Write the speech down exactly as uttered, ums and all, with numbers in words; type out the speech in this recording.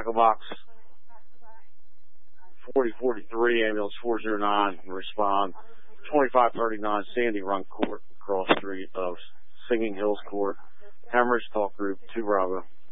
tackle box. forty forty-three, ambulance four oh nine, respond. twenty-five thirty-nine, Sandy Run Court, cross street of Singing Hills Court. Hemorrhage Talk Group, two Bravo.